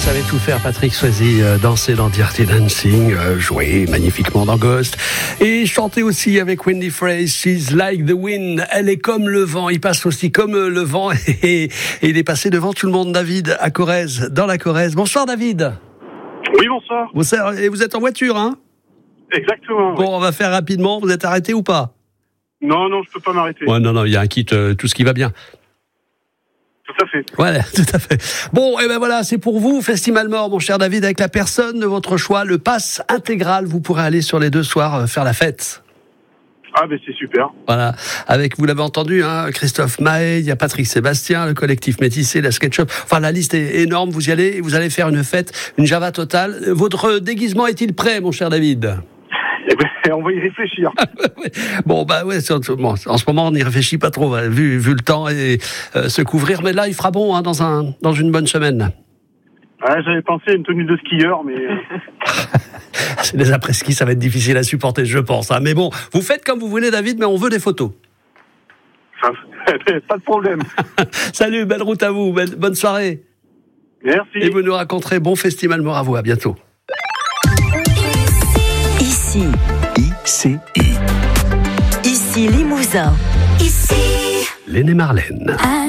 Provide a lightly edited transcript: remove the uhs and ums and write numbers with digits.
savait tout faire, Patrick Swayze, danser dans Dirty Dancing, jouer magnifiquement dans Ghost, et chanter aussi avec Wendy Phrase, She's Like the Wind, elle est comme le vent, il passe aussi comme le vent, et il est passé devant tout le monde, David, à Corrèze, dans la Corrèze. Bonsoir David. Oui, bonsoir. Et vous êtes en voiture, hein? Exactement. Bon, on va faire rapidement, vous êtes arrêté ou pas? Non, je peux pas m'arrêter. Ouais, non, il y a un kit, tout ce qui va bien. Tout à fait. Voilà, tout à fait. Bon, et ben voilà, c'est pour vous, Festival More, mon cher David, avec la personne de votre choix, le pass intégral. Vous pourrez aller sur les 2 soirs faire la fête. Ah, ben c'est super. Voilà, avec, vous l'avez entendu, hein, Christophe Mahé, il y a Patrick Sébastien, le collectif Métissé, la SketchUp. Enfin, la liste est énorme. Vous y allez, vous allez faire une fête, une Java totale. Votre déguisement est-il prêt, mon cher David? Eh ben, on va y réfléchir. Bon, bah ouais, en ce moment, on n'y réfléchit pas trop, vu le temps et se couvrir. Mais là, il fera bon, hein, dans une bonne semaine. Ah, j'avais pensé à une tenue de skieur, mais... C'est des après-ski, ça va être difficile à supporter, je pense. Hein. Mais bon, vous faites comme vous voulez, David, mais on veut des photos. Pas de problème. Salut, belle route à vous, bonne soirée. Merci. Et vous nous raconterez bon Festival More à vous, à bientôt. ICI. Ici Limousin. L'aînée Marlène.